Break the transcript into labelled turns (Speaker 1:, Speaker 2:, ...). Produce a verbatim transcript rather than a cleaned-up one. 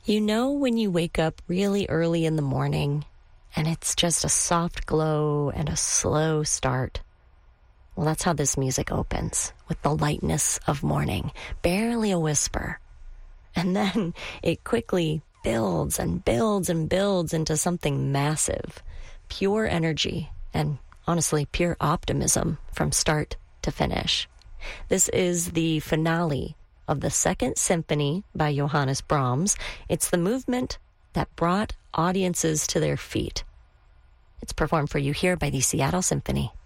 Speaker 1: You know when you wake up really early in the morning and it's just a soft glow and a slow start? Well, that's how this music opens, with the lightness of morning, barely a whisper. And then it quickly builds and builds and builds into something massive, pure energy and, honestly, pure optimism from start to finish. This is the finale of the Second Symphony by Johannes Brahms. It's the movement that brought audiences to their feet. It's performed for you here by the Seattle Symphony.